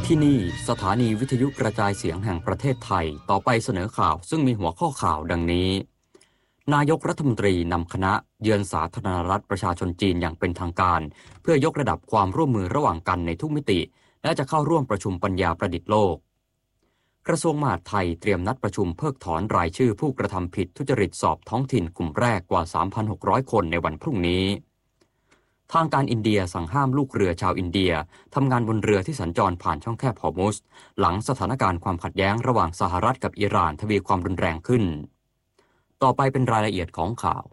ที่นี่สถานีวิทยุกระจายเสียงแห่งประเทศไทยต่อไปเสนอข่าวซึ่งมีหัวข้อข่าวดังนี้นายกรัฐมนตรีนำคณะเยือนสาธารณรัฐประชาชนจีนอย่างเป็นทางการเพื่อยกระดับความร่วมมือระหว่างกันในทุกมิติและจะเข้าร่วมประชุมปัญญาประดิษฐ์โลกกระทรวงมหาดไทยเตรียมนัดประชุมเพิกถอนรายชื่อผู้กระทำผิดทุจริตสอบท้องถิ่นกลุ่มแรกกว่า 3,600 คนในวันพรุ่งนี้ทางการอินเดียสั่งห้ามลูกเรือชาวอินเดียทำงานบนเรือที่สัญจรผ่านช่องแคบฮอร์มุซหลังสถานการณ์ความขัดแย้งระหว่างสหรัฐกับอิหร่านทวีความรุนแรงขึ้นต่อไปเป็นรายละเอียดของข่า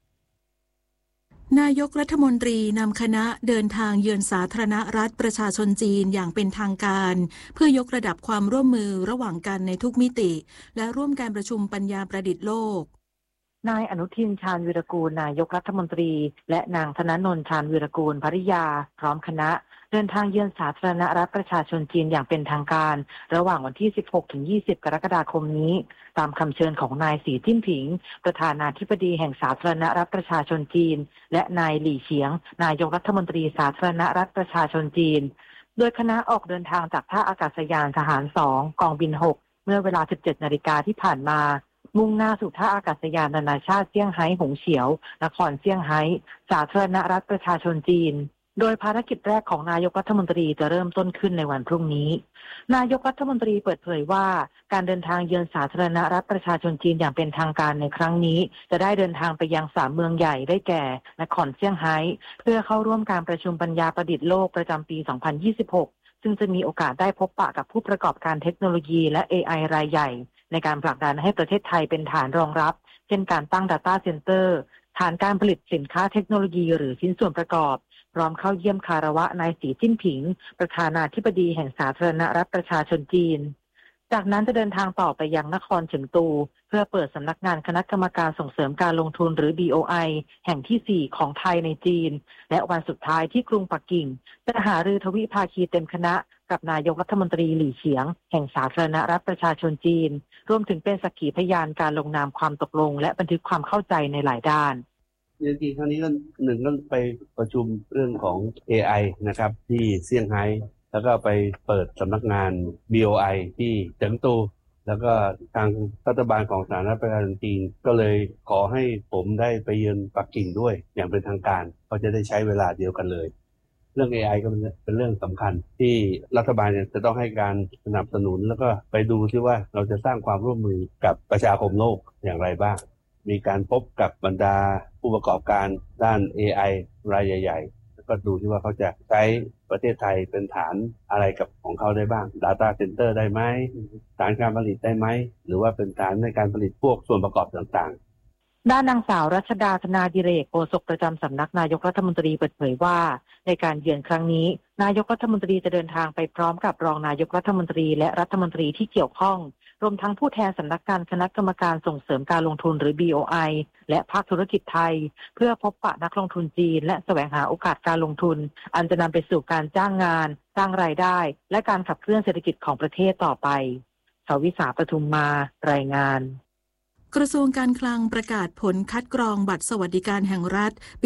วนายกรัฐมนตรีนำคณะเดินทางเยือนสาธารณรัฐประชาชนจีนอย่างเป็นทางการเพื่อยกระดับความร่วมมือระหว่างกันในทุกมิติและร่วมการประชุมปัญญาประดิษฐ์โลกนายอนุทินชาญวีรกูลนายกรัฐมนตรีและนางธนนนท์ชาญวีรกูลภริยาพร้อมคณะเดินทางเยือนสาธารณรัฐประชาชนจีนอย่างเป็นทางการระหว่างวันที่ 16-20 กรกฎาคมนี้ตามคำเชิญของนายสีจิ้นผิงประธานาธิบดีแห่งสาธารณรัฐประชาชนจีนและนายหลี่เฉียงนายกรัฐมนตรีสาธารณรัฐประชาชนจีนโดยคณะออกเดินทางจากท่าอากาศยานทหาร 2 กองบิน 6 เมื่อเวลา 17 นาฬิกาที่ผ่านมามุ่งหน้าสู่ท่าอากาศยานนานาชาติเซี่ยงไฮ้หงเฉียวนครเซี่ยงไฮ้สาธารณรัฐประชาชนจีนโดยภารกิจแรกของนายกรัฐมนตรีจะเริ่มต้นขึ้นในวันพรุ่งนี้นายกรัฐมนตรีเปิดเผยว่าการเดินทางเยือนสาธารณรัฐประชาชนจีนอย่างเป็นทางการในครั้งนี้จะได้เดินทางไปยัง3 เมืองใหญ่ได้แก่นครเซี่ยงไฮ้เพื่อเข้าร่วมการประชุมปัญญาประดิษฐ์โลกประจำปี 2026 ซึ่งจะมีโอกาสได้พบปะกับผู้ประกอบการเทคโนโลยีและ AI รายใหญ่ในการผลักดันให้ประเทศไทยเป็นฐานรองรับเช่นการตั้ง Data Center ฐานการผลิตสินค้าเทคโนโลยีหรือชิ้นส่วนประกอบพร้อมเข้าเยี่ยมคารวะนายสีจิ้นผิงประธานาธิบดีแห่งสาธารณรัฐประชาชนจีนจากนั้นจะเดินทางต่อไปยังนครเฉิงตูเพื่อเปิดสำนักงานคณะกรรมการส่งเสริมการลงทุนหรือ BOI แห่งที่ 4 ของไทยในจีนและวันสุดท้ายที่กรุงปักกิ่งจะหารือทวิภาคีเต็มคณะกับนายกรัฐมนตรีหลี่เฉียงแห่งสาธารณรัฐประชาชนจีนรวมถึงเป็นสักขีพยานการลงนามความตกลงและบันทึกความเข้าใจในหลายด้านจริงๆครั้งนี้ก็ก็ไปประชุมเรื่องของ AI นะครับที่เซี่ยงไฮ้แล้วก็ไปเปิดสำนักงาน BOI ที่เฉิงตูแล้วก็ทางรัฐบาลของสาธารณรัฐประชาชนจีนก็เลยขอให้ผมได้ไปเยือนปักกิ่งด้วยอย่างเป็นทางการก็จะได้ใช้เวลาเดียวกันเลยเรื่อง AI ก็เป็นเรื่องสำคัญที่รัฐบาลจะต้องให้การสนับสนุนแล้วก็ไปดูที่ว่าเราจะสร้างความร่วมมือกับประชาคมโลกอย่างไรบ้างมีการพบกับบรรดาผู้ประกอบการด้าน AI รายใหญ่ๆแล้วก็ดูที่ว่าเขาจะใช้ประเทศไทยเป็นฐานอะไรกับของเขาได้บ้าง Data Center ได้ไหมฐานการผลิตได้ไหมหรือว่าเป็นฐานในการผลิตพวกส่วนประกอบต่างๆด้านนางสาวรัชดาธนาดิเรกโฆษกประจำสำนักนายกรัฐมนตรีเปิดเผยว่าในการเยือนครั้งนี้นายกรัฐมนตรีจะเดินทางไปพร้อมกับรองนายกรัฐมนตรีและรัฐมนตรีที่เกี่ยวข้องรวมทั้งผู้แทนสำนักงานคณะกรรมการส่งเสริมการลงทุนหรือ BOI และภาคธุรกิจไทยเพื่อพบปะนักลงทุนจีนและแสวงหาโอกาสการลงทุนอันจะนำไปสู่การจ้างงานสร้างรายได้และการขับเคลื่อนเศรษฐกิจของประเทศต่อไปชวิษาปทุมมารายงานกระทรวงการคลังประกาศผลคัดกรองบัตรสวัสดิการแห่งรัฐปี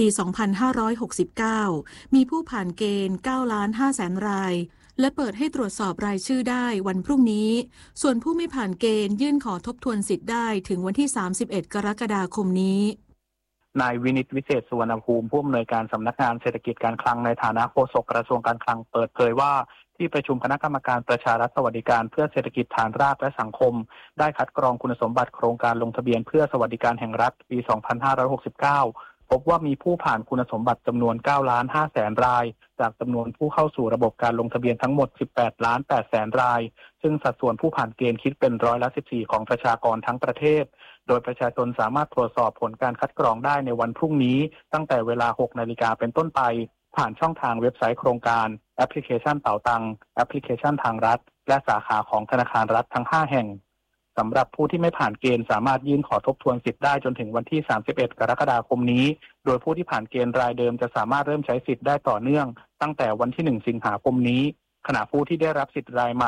2569 มีผู้ผ่านเกณฑ์ 9,500,000 รายและเปิดให้ตรวจสอบรายชื่อได้วันพรุ่งนี้ส่วนผู้ไม่ผ่านเกณฑ์ยื่นขอทบทวนสิทธิ์ได้ถึงวันที่ 31 กรกฎาคมนี้นายวินิตวิเศษสุวรรณภูมิผู้อำนวยการสำนักงานเศรษฐกิจการคลังในฐานะโฆษกกระทรวงการคลังเปิดเผยว่าที่ประชุมคณะกรรมการประชารัฐสวัสดิการเพื่อเศรษฐกิจฐานรากและสังคมได้คัดกรองคุณสมบัติโครงการลงทะเบียนเพื่อสวัสดิการแห่งรัฐปี 2569 พบว่ามีผู้ผ่านคุณสมบัติจำนวน 9,500,000 รายจากจำนวนผู้เข้าสู่ระบบการลงทะเบียนทั้งหมด 18,800,000 รายซึ่งสัดส่วนผู้ผ่านเกณฑ์คิดเป็น14%ของประชากรทั้งประเทศโดยประชาชนสามารถตรวจสอบผลการคัดกรองได้ในวันพรุ่งนี้ตั้งแต่เวลา 6 นาฬิกาเป็นต้นไปผ่านช่องทางเว็บไซต์โครงการแอปพลิเคชันเป๋าตังแอปพลิเคชันทางรัฐและสาขาของธนาคารรัฐทั้ง 5 แห่งสำหรับผู้ที่ไม่ผ่านเกณฑ์สามารถยื่นขอทบทวนสิทธิ์ได้จนถึงวันที่ 31 กรกฎาคมนี้โดยผู้ที่ผ่านเกณฑ์รายเดิมจะสามารถเริ่มใช้สิทธิ์ได้ต่อเนื่องตั้งแต่วันที่ 1 สิงหาคมนี้ขณะผู้ที่ได้รับสิทธิ์รายใหม่